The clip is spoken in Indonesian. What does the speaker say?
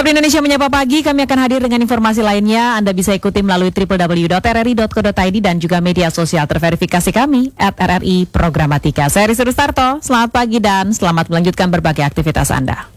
Tetap di Indonesia Menyapa Pagi, kami akan hadir dengan informasi lainnya. Anda bisa ikuti melalui www.rri.co.id dan juga media sosial terverifikasi kami @RRI Programatika. Saya Rizky Rustarto, selamat pagi dan selamat melanjutkan berbagai aktivitas Anda.